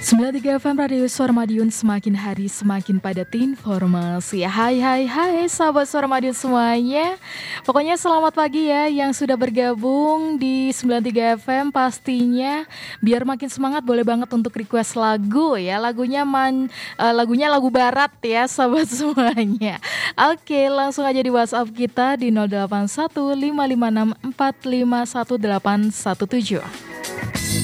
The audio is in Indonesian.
93 FM Radio Suara Madiun, semakin hari semakin padat informasi. Hai sahabat Suara Madiun semuanya. Pokoknya selamat pagi ya yang sudah bergabung di 93 FM. Pastinya biar makin semangat boleh banget untuk request lagu ya. Lagunya lagu barat ya sahabat semuanya. Oke, langsung aja di WhatsApp kita di 081556451817.